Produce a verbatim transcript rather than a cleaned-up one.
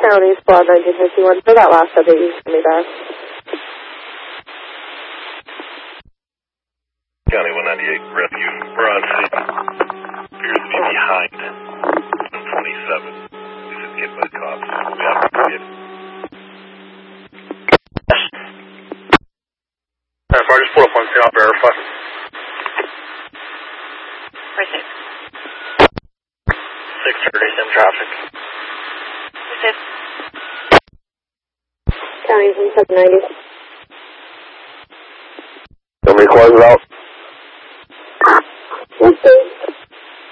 County, Squad nineteen fifty-one, for that last update you sent me back. County one ninety-eight, Refuge, we're on scene. Appears to be behind one twenty-seven. This is hit by the cops. We have to get it. Alright, Fire, just pull up on scene, I'll verify. Precinct. six thirty, same traffic. Precinct. County one seven ninety. Somebody close it out.